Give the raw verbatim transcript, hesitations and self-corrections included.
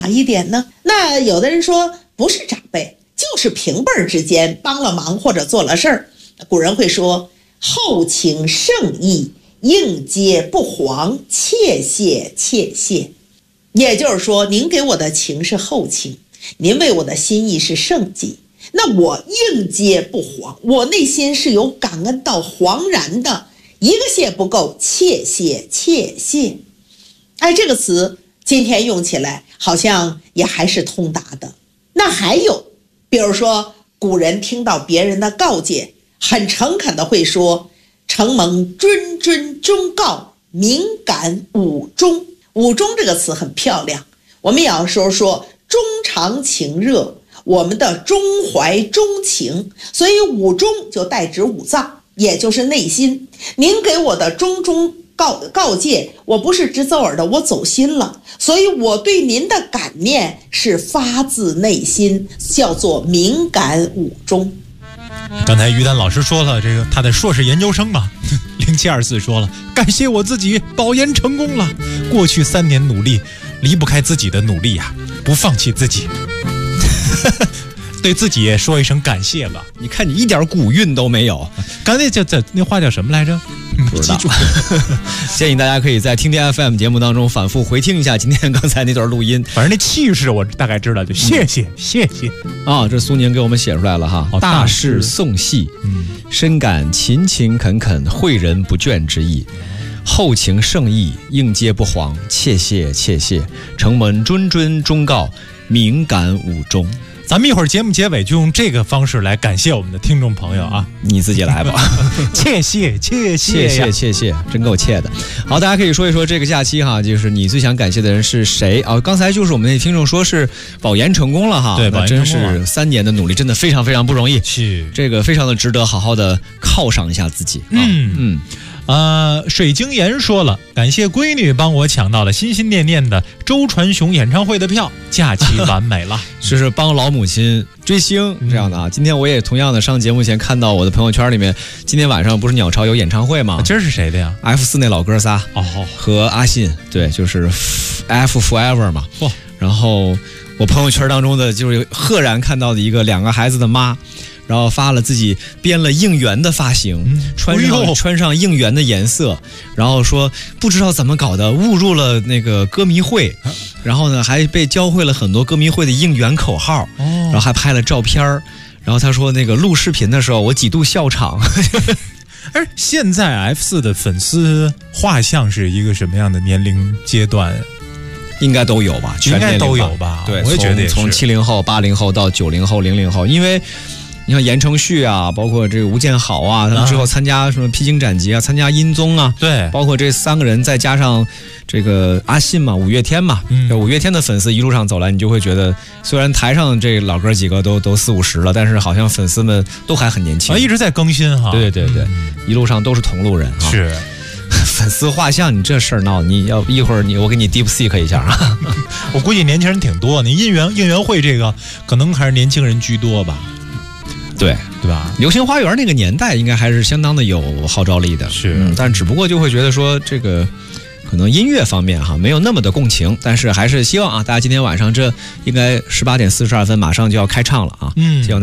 一点呢？那有的人说不是长辈，就是平辈之间帮了忙或者做了事儿。古人会说厚情盛意，应接不遑，切谢切谢。也就是说，您给我的情是厚情，您为我的心意是盛极，那我应接不遑，我内心是有感恩到惶然的，一个谢不够，切谢切谢。哎，这个词今天用起来好像也还是通达的。那还有比如说古人听到别人的告诫，很诚恳的会说承蒙谆谆忠告，敏感吾忠。吾忠这个词很漂亮，我们也要说说忠肠情热，我们的忠怀忠情，所以吾忠就代指五脏，也就是内心。您给我的忠忠告告诫，我不是直走耳的，我走心了，所以我对您的感念是发自内心，叫做敏感吾忠。 刚才于丹老师说了，这个他的硕士研究生嘛，零七二四说了，感谢我自己保研成功了，过去三年努力离不开自己的努力呀、啊，不放弃自己。对自己也说一声感谢吧。 你看你一点古韵都没有。 刚才这这那话叫什么来着？ 不知道。建议大家可以在听听 F M 节目当中反复回听一下今天刚才那段录音。 反正那气势我大概知道，就谢谢、嗯、谢谢啊！这苏宁给我们写出来了哈。哦、大事送戏，嗯，深感勤勤恳恳诲人不倦之意。厚情盛意，应接不遑，切谢切谢。承蒙谆谆忠告，敏感吾忠。 咱们一会儿节目结尾就用这个方式来感谢我们的听众朋友啊！ 你自己来吧。 切谢切谢切谢切谢，真够切的。好，大家可以说一说这个假期哈，就是你最想感谢的人是谁啊？刚才就是我们那听众说是保研成功了哈， 对， 那真是三年的努力，真的非常非常不容易， 是这个非常的值得好好的犒赏一下自己啊。 嗯嗯。呃，水晶岩说了，感谢闺女帮我抢到了心心念念的周传雄演唱会的票，假期完美了。 就是帮老母亲追星这样的啊。嗯、今天我也同样的上节目前看到我的朋友圈里面，今天晚上不是鸟巢有演唱会吗？ 啊、今儿是谁的呀 ？F 四那老哥仨哦，和阿信，对，就是 F Forever 嘛。哦，然后我朋友圈当中的就是赫然看到的一个两个孩子的妈。然后发了自己编了应援的发型，嗯、穿上、哎、穿上应援的颜色，然后说不知道怎么搞的误入了那个歌迷会，啊、然后呢还被教会了很多歌迷会的应援口号，哦、然后还拍了照片，然后他说那个录视频的时候我几度笑场。 而现在 F 四的粉丝画像是一个什么样的年龄阶段？ 应该都有吧， 应该都有吧。 对， 我也觉得从七零后、八零后到九零后、零零后，因为。你像言承旭啊，包括这个吴建豪啊，他们之后参加什么披荆斩棘啊，参加音综啊， 对， 包括这三个人再加上这个阿信嘛，五月天嘛，嗯，五月天的粉丝一路上走来，你就会觉得，虽然台上这老哥几个都都四五十了，但是好像粉丝们都还很年轻， 啊，一直在更新哈， 对对对，嗯、一路上都是同路人啊， 是。 粉丝画像，你这事儿闹，你要一会儿你我给你 DeepSeek 一下啊。 我估计年轻人挺多，你应援应援会这个可能还是年轻人居多吧。 对对吧？ 流星花园那个年代应该还是相当的有号召力的， 是， 嗯，但只不过就会觉得说这个可能音乐方面哈没有那么的共情，但是还是希望啊，大家今天晚上这应该十八点四十二分马上就要开唱了啊，嗯，希望。